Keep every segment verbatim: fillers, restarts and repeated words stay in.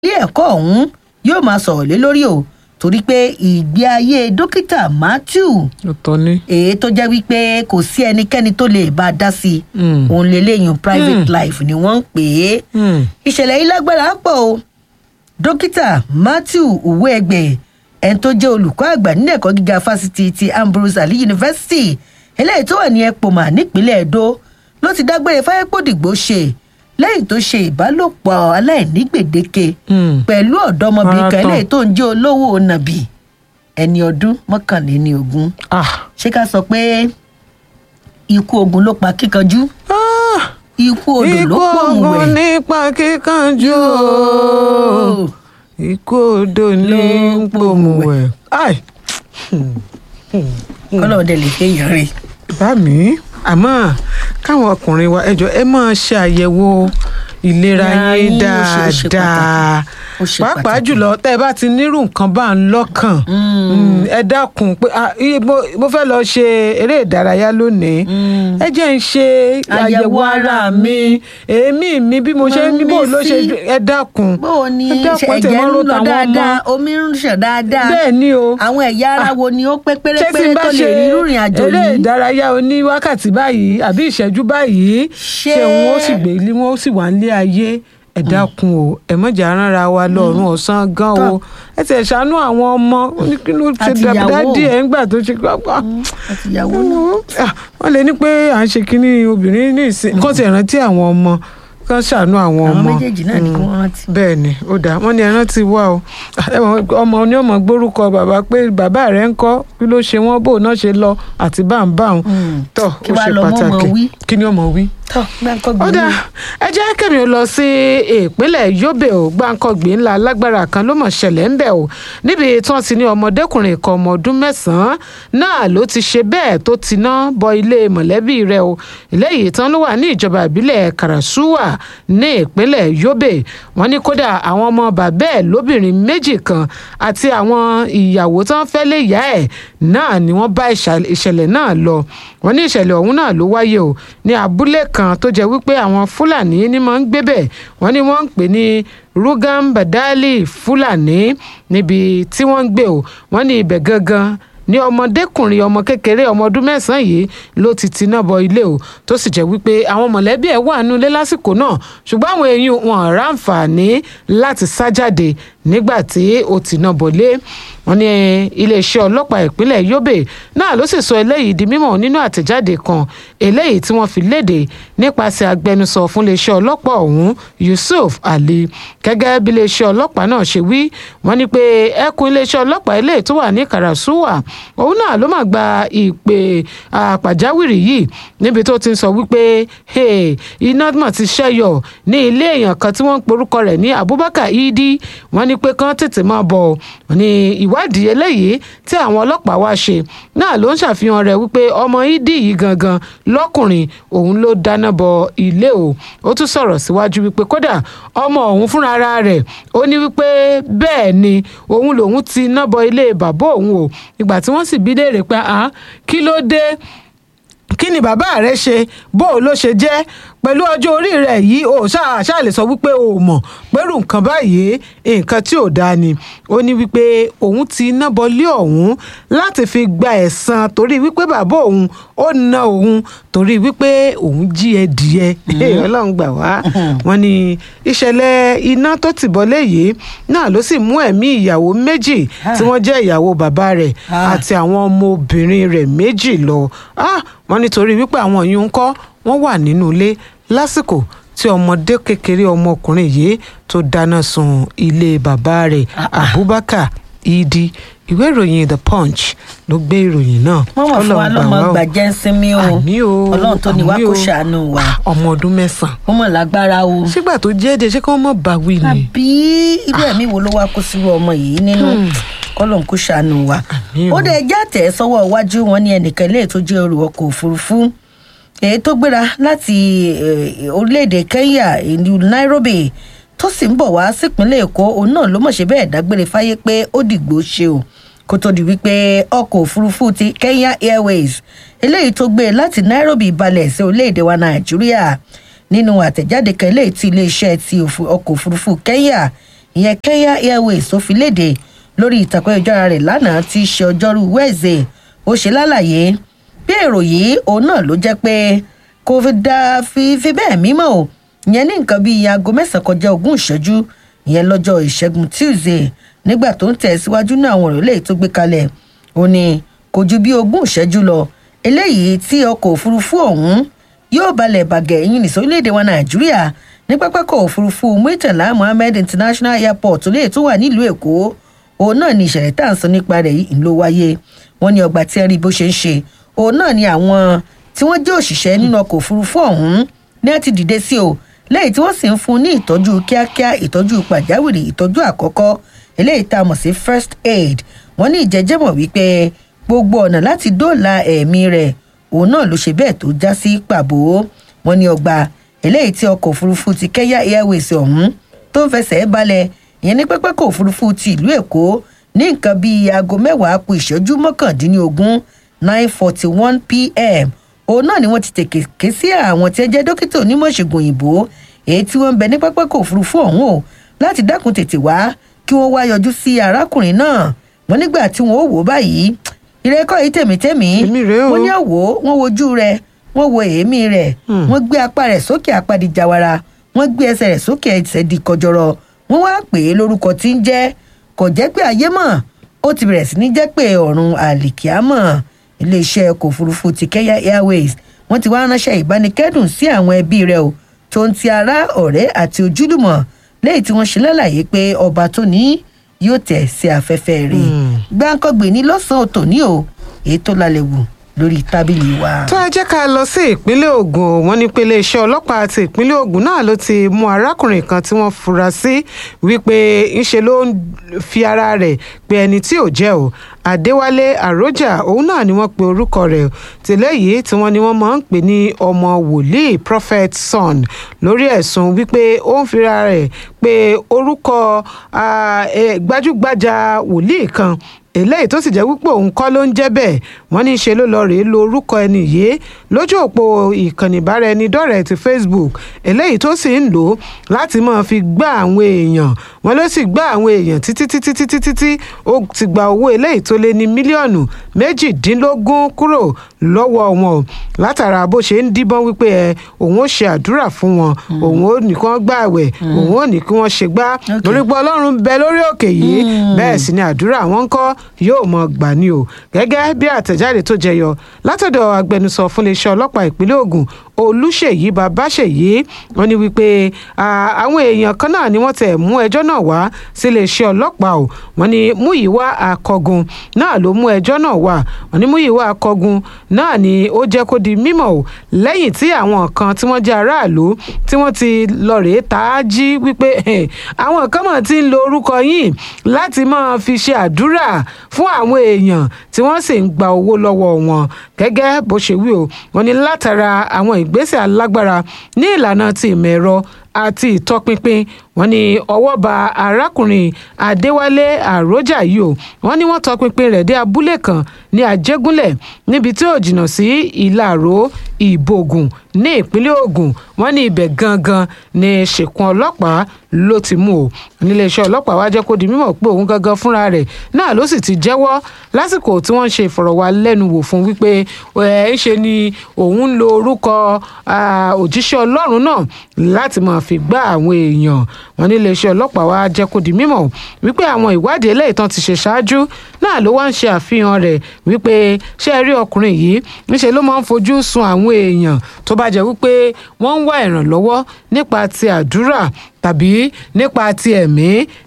ilé ẹ̀kọ́ ọ̀hún yóò máa sọ̀rọ̀ lé lórí o torí pé ìgbé ayé dókítà Matthew èyí tó jẹ́ wípé kò sí ẹnikẹ́ni tó lè bá a dá sí i òun lélẹ́yìn private mm. life ni wọ́n ń pè é ìṣẹ̀lẹ̀ yìí lágbára pọ̀ o dókítà Matthew Uwegbe ẹni tó jẹ́ olùkọ́ àgbà nílẹ̀ ẹ̀kọ́ gíga fásitì ti Ambrose Ali University eléyìí tó wà ní Epoma nípínlẹ̀ Edo ló ti dágbére fáyépòdìgbò ṣe lẹ́yìn tó ṣe ìbálòpọ̀ aláìní gbèdéke pẹ̀lú ọ̀dọ́mọbìnrin kan eléyìí tó ń jẹ́ olówó nàbì ẹni ọdún mọ́kànléní ogún. ṣé ká sọ pé ikú ogun ló pa kíkanjú ikú odò ló pòmùwẹ̀. ikú ogun nípa kíkanjú ikú odò ní pòmùwẹ̀. kọ́lọ́ ọ̀dẹ lè ké yẹn rè. bá mi àmọ́ káwọn ọkùnrin wa ẹjọ́ ẹ máa ṣe àyẹ̀wò ìlera yín dáadáa pàápàá jùlọ tẹ́ ẹ bá ti nírú nǹkan bá ń lọ́kàn ẹ dákun pé mo fẹ́ lọ ṣe eré ìdárayá lónìí ẹ jẹ́ ń ṣe àyẹ̀wò ara mi èémí mi bí mo ṣe ń bí bò ló ṣe ẹ dákun bó o ní ẹ̀jẹ̀ ń lọ dáadáa omi ń ṣàn dáadáa bẹ́ẹ̀ ni o àwọn ẹ̀yà ara wo ni ó pé pérépéré tó lè rí rúrin àjò yìí. eré ìdárayá oní wákàtí báyìí àbí ìṣẹ́jú báyìí ṣé wọn ó sì gbé ilé wọn ó sì wà nílé ayé ẹ dákun o ẹ mọ̀jà rárá wa lọ́rùn ọ̀sán gan o ẹ ti ẹ̀ ṣàánú àwọn ọmọ oníkínú ṣe dàbídádì ẹ̀ ńgbà tó ṣe pápá wọ́n lè ní pé à ń ṣe kínní obìnrin ní ìsìn kó ti rántí àwọn ọmọ kán ṣàánú àwọn ọmọ àwọn méjèèjì náà ni kí wọ́n rántí. bẹ́ẹ̀ ni ó dáa wọ́n ní ẹ rántí wá o ọmọ ní ọmọ gbórúkọ bàbá pé bàbá rẹ̀ ń kọ́ kí ló ṣe wọ́n bò náà ṣe lọ àti báńbáń tó ó ṣe pàtàkì kí ni ọmọ wí. ó dáa ẹ jẹ́ kẹ́mi ó lọ sí ìpínlẹ̀ Yobe o gbáǹkọ́gbìn ńlá lágbára kan ló mọ̀ ṣẹlẹ̀ ń bẹ̀ o níbi tí wọ́n ti ní ọmọdékùnrin kan ọmọ ọdún mẹ́sàn-án náà ló ti ṣe bẹ́ẹ̀ tó ti ná bọ ilé mọ̀lẹ́bí rẹ̀ o eléyìí tán ló wà ní ìjọba ìbílẹ̀ Karasuwa ní ìpínlẹ̀ Yobe wọ́n ní kódà àwọn ọmọ bàbá ẹ̀ lóbìnrin méjì kan àti àwọn ìyàwó tán fẹ́ lé ìyá ẹ̀ náà ni wọ́n bá ìṣẹ̀lẹ̀ náà lọ wọ́n ní ìṣẹ̀lẹ̀ ọ̀hún náà ló wáyé o ní abúlé kan tó jẹ́ wípé àwọn Fúlàní ní máa ń gbé bẹ̀ wọ́n ní wọ́n ń pè ní Rugam Badali Fúlàní níbi tí wọ́n ń gbé o wọ́n ní ibẹ̀ gangan ní ọmọdékùnrin ọmọ kékeré ọmọ ọdún mẹ́sàn-án yìí ló ti tiná bọ ilé o tó sì jẹ́ wípé àwọn mọ̀lẹ́bí ẹ̀ wà nínú ilé lásìkò náà ṣùgbọ́n àwọn èèyàn wọn ráǹfààní láti sá jáde nígbà tí ó tiná bọ̀lé wọ́n ní iléeṣẹ́ ọlọ́pàá ìpínlẹ̀ Yobe náà ló sì sọ eléyìí di mímọ̀ nínú àtẹ̀jáde kan eléyìí tí wọ́n fi léde nípasẹ̀ agbẹnusọ fún iléeṣẹ́ ọlọ́pàá ọ̀hún Yusuf Ali gẹ́gẹ́ bí iléeṣẹ́ ọlọ́pàá náà ṣe wí wọ́n ní pé ẹkùn iléeṣẹ́ ọlọ́pàá eléyìí tó wà ní Karasuwa òun náà ló máa gba ìpè pàjáwìrì yìí níbi tó ti ń sọ wípé iná mọ̀ ti ṣẹ́yọ ní ilé èèyàn kan tí wọ́n ń porúkọ rẹ̀ ní Abubakar Idi wọ́n ní pé kán tètè máa bọ̀ ní ìwádìí eléyìí tí àwọn ọlọ́pàá wá ṣe náà ló ń ṣàfihàn rẹ̀ wípé ọmọ Idi yìí gangan lọ́kùnrin òun ló dáná bọ ilé o ó tún sọ̀rọ̀ síwájú wípé kódà ọmọ òun fúnra rẹ̀ ó ní wípé bẹ́ẹ̀ ni òun lòun ti ná bọ ilé bàbá òun o ìgbà tí wọ́n sì bí léèrè pé kí ló dé kí ni bàbá rẹ ṣe bó o ló ṣe jẹ́ pẹ̀lú ọjọ́ orí rẹ̀ yìí o ṣáà lè sọ wípé o mọ̀ pẹ̀lú nǹkan báyìí nǹkan tí ò dáa ni ó ní wípé òun ti ná bọlé ọ̀hún láti fi gba ẹ̀san torí wípé bàbá òun ó ná òun torí wípé òun jí ẹdìyẹ ọlọ́run gbà wá wọn ni ìṣẹ̀lẹ̀ iná tó ti bọ́lé yìí náà ló sì mú ẹ̀mí ìyàwó méjì tí wọ́n jẹ́ ìyàwó bàbá rẹ̀ àti àwọn ọmọbìnrin rẹ̀ méjì lọ wọ́n nítorí wípé àwọn yìí ń kọ́ wọ́n wà nínú ilé lásìkò tí ọmọdé kékeré ọmọkùnrin yìí tó dáná sun ilé bàbá rẹ̀ Abubakar Idi ìwé ìròyìn The Punch ló gbé ìròyìn náà. wọ́n mọ̀ fún wa lọ́mọ gbàjẹ́ ń sinmi o ọlọ́run tó ní wá kó ṣàánú wa. ọmọ ọdún mẹ́sàn-án. wọ́n mọ̀ lágbára o. sígbà tó jẹ́ èdè ṣé kí wọ́n mọ̀ bá wí ni. àbí irú ẹ̀mí wo ló wá kó sírú ọmọ yìí nínú kọ́lọ́n kó ṣàánú wa. ó dẹ̀ ẹjẹ́ àtẹ̀ sọ́wọ́ iwájú wọn ní ẹnìkan ilé tó jẹ́ olùwọ́ ọkọ̀ òfurufú èyí tó gbéra láti orílẹ̀-èdè Kenya ìlú Nairobi tó sì ń bọ̀ wá sípínlẹ̀ Èkó òun náà ló mọ̀ ṣe bẹ́ẹ̀ dágbére fáyé pé ó dìgbò ṣe o kó tó di wípé ọkọ̀ òfurufú ti Kenya Airways eléyìí tó gbé láti Nairobi balẹ̀ sí orílẹ̀-èdè wa Nàìjíríà nínú àtẹ̀jáde kan eléyìí tí iléeṣẹ́ ti ọkọ̀ òfurufú Kenya ìyẹn Kenya Airways tó fi léde lórí ìtàkùn ayélujára rẹ̀ lánàá tí í ṣe ọjọ́rú Wednesday ó ṣe lálàyé bí èrò yìí òun náà ló jẹ́ pé kò fi da fífi bẹ́ẹ̀ mímọ́ o ìyẹn ní nǹkan bíi aago mẹ́sàn-án kọjá ogún ìṣẹ́jú ìyẹn lọ́jọ́ ìṣẹ́gun Tuesday nígbà tó ń tẹ̀ síwájú náà àwọn ọ̀rọ̀ eléyìí tó gbé kalẹ̀ ó ní kò ju bí ogún ìṣẹ́jú lọ eléyìí tí ọkọ̀ òfurufú ọ̀hún yóò balẹ̀ bàgẹ́ ẹ̀yìn nìṣó orílẹ̀-èdè wa Nàìjíríà ní pápákọ̀ òfurufú Murtala Muhammed International Airport lè tó wà nílùú Èkó òun náà ni ìṣẹ̀lẹ̀ tá à ń sọ nípa rẹ̀ yìí ló wáyé wọ́n ní ọgbà tí ẹ rí bó ṣe ń ṣe òun náà ni àwọn tí wọ́n jẹ́ òṣìṣẹ́ nínú ọkọ̀ òfurufú ọ̀hún ní ẹ ti dìde sí o lẹ́yìn tí wọ́n sì ń fún ní ìtọ́jú kíákíá ìtọ́jú pàjáwìrì ìtọ́jú àkọ́kọ́ eléyìí tá a mọ̀ sí first aid wọ́n ní ìjẹ́jẹ́mọ̀ wípé gbogbo ọ̀nà láti dóòlà ẹ̀mí rẹ̀ òun náà ló ṣe bẹ́ẹ̀ tó já sí pàbó wọ́n ní ọgbà eléyìí tí ọkọ̀ òfurufú ti Kenya Airways ọ̀hún tó ń fẹsẹ̀ balẹ̀ ìyẹn ní pápákọ̀ òfurufú ti ìlú Èkó ní nǹkan bíi aago mẹ́wàá kù ìṣẹ́jú mọ́kàndínlógún nine forty one pm òun náà ni wọ́n ti tètè ké sí àwọn tí ẹ jẹ́ dókítà onímọ̀ ìṣègùn òyìnbó èyí tí wọ́n ń bẹ ní pápákọ̀ òfurufú ọ̀hún o láti dákun tètè wá kí wọ́n wá yọjú sí arákùnrin náà wọ́n nígbà tí wọ́n ó wò báyìí ìrẹ́kọ̀ yìí tèmítẹ́mí wọ́n ní àwò wọ́n wojú rẹ̀ wọ́n wo èémí rẹ̀ wọ́n gbé apá rẹ̀ sókè apá di jawara wọ́n gbé ẹsẹ̀ rẹ̀ sókè ẹsẹ̀ di kọjọrọ wọ́n wá pè é lórúkọ tí ń jẹ́ kò jẹ́ pé ayé mọ̀ ó ti bẹ̀rẹ̀ sí ní jẹ́ pé ọ̀run àlìkíámọ̀ iléeṣẹ́ ọkọ̀ òfurufú ti Kenya Airways wọ́n ti wá ránṣẹ́ ìbánikẹ́dùn sí àwọn ẹbí rẹ̀ o tó ń ti ará ọ̀rẹ́ àti ojúlùmọ̀ lẹ́yìn tí wọ́n ṣe lálàyé pé ọba tó ní yóò tẹ̀ sí afẹ́fẹ́ rẹ̀ gbáǹkọ́gbè ní lọ́sàn-án tòní o èyí tó lálẹ́ wù lórí tábìlì wa. tó a jẹ́ ká lọ sí ìpínlẹ̀ Ògùn wọ́n ní pé iléeṣẹ́ ọlọ́pàá ti ìpínlẹ̀ Ògùn náà ló ti mú arákùnrin kan tí wọ́n fura sí wípé ńṣe ló ń fi ara rẹ̀ pé ẹni tí ò jẹ́ o Adéwálé Àròjà òun náà ni wọ́n pe orúkọ rẹ̀ tẹ́lẹ̀ yìí tí wọ́n ní wọ́n máa ń pè ní ọmọ wòlíì prophet son lórí ẹ̀sùn wípé ó ń fira rẹ̀ pé orúkọ gbajúgbajà wòlíì kan eléyìí tó sì jẹ́ wípé òun kọ́ ló ń jẹ́ bẹ́ẹ̀ wọ́n ní í ṣe ló lọ rèé lo orúkọ ẹni yìí lójú òpó ìkànnì ìbáraẹnidọ́rẹ̀ẹ́ ti Facebook eléyìí tó sì ń lò láti máa fi gbá àwọn èèyàn wọ́n ló sì gbá àwọn èèyàn títí títí títí títí ó ti gba owó eléyìí tó lé ní mílíọ̀nù méjìdínlógún kúrò lọ́wọ́ wọn látara bó ṣe ń díbọ́n wípé ẹ òun ó ṣe àdúrà fún wọn òun ó ní kí wọ́n gbà àwẹ̀ òun ó ní kí wọ́n ṣe gbá lórí pé Ọlọ́run bẹ lórí òkè yìí bẹ́ẹ̀ sì ni àdúrà wọn ń kọ́ yóò mọ gbà ní o gẹ́gẹ́ bí àtẹ̀jáde tó jẹyọ látọ̀dọ̀ agbẹnusọ fún iléeṣẹ́ ọlọ́pàá ìpínlẹ̀ Ògùn Olúṣèyí Babáṣèyí wọ́n ní wípé àwọn èèyàn kan náà ni wọ́n tẹ̀ mú ẹjọ́ náà wá sí iléeṣẹ́ ọlọ́pàá o wọ́n ní Múyìwá Akọgun náà ló mú ẹjọ́ náà wá wọ́n ní Múyìwá Akọgun náà ni ó jẹ́ kó di mímọ̀ o lẹ́yìn tí àwọn kan tí wọ́n jẹ́ aráàlú tí wọ́n ti lọ rèé tá a jí wípé àwọn kan mọ̀ tí ń lo orúkọ yìí láti máa fi ṣe àdúrà fún àwọn èèyàn tí wọ́n sì ń gba owó lọ́wọ́ wọn gẹ́gẹ́ bó ṣe wí o wọ́n ní látara àwọn ìgbésẹ̀ alágbára ní ìlànà ti ìmọ̀ ẹ̀rọ àti ìtọpinpin wọ́n ní ọwọ́ ba arákùnrin Adéwálé Àròjà yìí o wọ́n ní wọ́n tọpinpin rẹ̀ dé abúlé kan ní Àjẹgúnlẹ̀ níbi tí ó jìnnà sí Ìlàró Ìbògùn ní ìpínlẹ̀ Ògùn wọ́n ní ibẹ̀ gangan ní ṣèkún ọlọ́pàá ló ti mú o níléeṣẹ́ ọlọ́pàá wá jẹ́ kó di mímọ̀ pé òun gangan fúnra rẹ̀ náà ló sì ti jẹ́wọ́ lásìkò tí wọ́n ń ṣe ìfọ̀rọ̀wálẹ́nuwò fún wípé ẹ̀ ń ṣe ni òun ń lo orúkọ òjíṣẹ́ Ọlọ́run náà láti máa fi gbá àwọn èèyàn wọn níléeṣẹ́ ọlọ́pàá wá jẹ́ kó di mímọ̀ wípé àwọn ìwádìí eléyìí tán ti ṣe ṣáájú náà ló wá ń ṣe àfihàn rẹ̀ wípé ṣé ẹ rí ọkùnrin yìí níṣe ló máa ń fojú sun àwọn èèyàn tó bá jẹ́ wípé wọ́n ń wá ìrànlọ́wọ́ nípa ti àdúrà tàbí nípa ti ẹ̀mí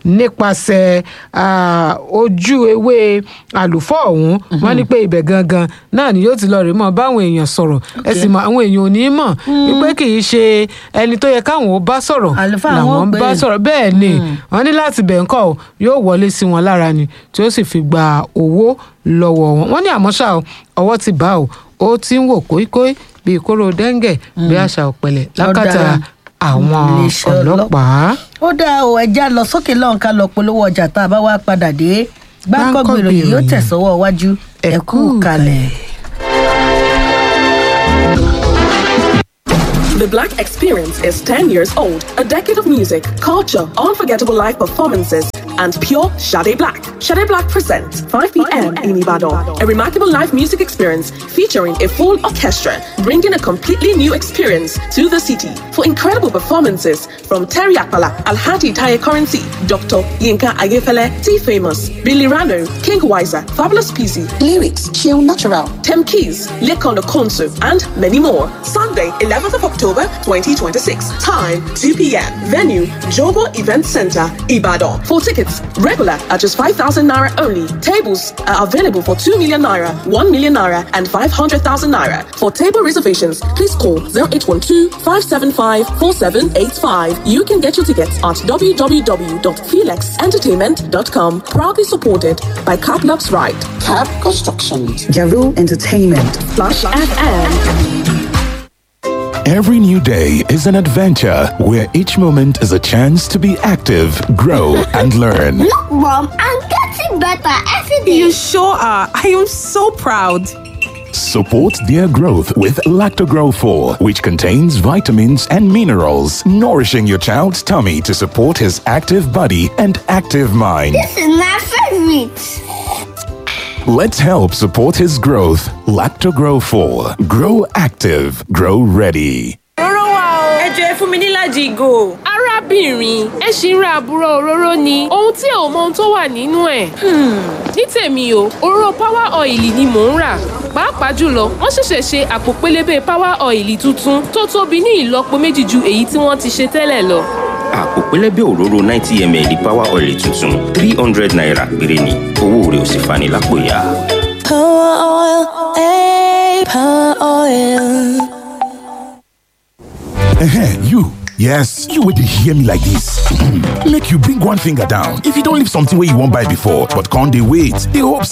nípasẹ̀ ojú ewé àlùfọ́ ọ̀hún wọ́n ní pé ibẹ̀ gangan náà ni yóò ti lọ rèé mọ́ báwọn èèyàn sọ̀rọ̀ ẹ sì mọ àwọn èèyàn ò ní mọ̀ wípé kì í ṣe ẹni tó yẹ káwọn ó bá sọ̀rọ̀ làwọn bá sọ̀rọ̀ bẹ́ẹ̀ ni wọ́n ní láti bẹ̀ ń kọ́ yóò wọlé sí wọn lára ni tí ó sì fi gba owó lọ́wọ́ wọn wọ́n ní àmọ́ ṣá ọwọ́ ti bá o ó ti ń wò kóíkóí bíi kóró dẹ́ńgẹ̀ bí àṣà ọ̀pẹ̀lẹ̀ lákàtà àwọn ọlọ́pàá. ó dáa o ẹja lọ sókè lọ́hùn ká lọ polówó ọjà tá a bá wá padà dé Gbáǹkọ́gbì ìròyìn yóò tẹ̀sọ́wọ́ iwájú ẹ kú kalẹ̀. The Black Experience is ten years old. A decade of music, culture, unforgettable live performances, and pure Shade Black. Shade Black presents five p.m. in Ibadan. A remarkable live music experience featuring a full orchestra, bringing a completely new experience to the city. For incredible performances from Terry Akpala, Alhaji Taye Currency, Doctor Yinka Ayefele, T-Famous, Billy Rano, King Wiser, Fabulous P Z, Lyrics, Chill Natural, Tem Keys, Lekondo Konsu, and many more. Sunday, eleventh of October, twenty twenty-six. Time, two p.m. Venue, Jogo Event Center, Ibadan. For tickets, regular at just five thousand naira only. Tables are available for two million naira, one million naira, and five hundred thousand naira. For table reservations, please call zero eight one two, five seven five, four seven eight five. You can get your tickets at w w w dot felix entertainment dot com. Proudly supported by Caplux Ride, Cab Constructions, Jaru Entertainment, Flash F M. Every new day is an adventure where each moment is a chance to be active, grow, and learn. Look, Mom, I'm getting better every day. You sure are. I am so proud. Support their growth with Lactogrow four, which contains vitamins and minerals, nourishing your child's tummy to support his active body and active mind. This is my favorite. Let's help support his growth. Lactogrow four. Grow active. Grow ready. Òróró wà o. Ẹ jọ̀ọ́ ẹ fún mi ní ìlàjì ìgò. Arábìnrin, ẹ ṣì ń ra àbúrò òróró ni. Ohun tí ò mọ ohun tó wà nínú ẹ̀. Ní tèmi o, òróró power oil ni mò ń rà. Pàápàá jùlọ, wọ́n ṣẹ̀ṣẹ̀ ṣe àpò pélébé power oil tuntun tó tóbi ní ìlọ́po méjì ju èyí tí wọ́n ti ṣe tẹ́lẹ̀ lọ. Àpò pélébé òróró ninety milliliters power oil tuntun three hundred naira péré ni. Owó rẹ̀ ò sì fani lápò ya. Power oil, eh, power oil. Uh-huh, you. Yes, you would hear me like this. Make you bring one finger down. If you don't leave something where you won't buy before, but can't they wait? They hope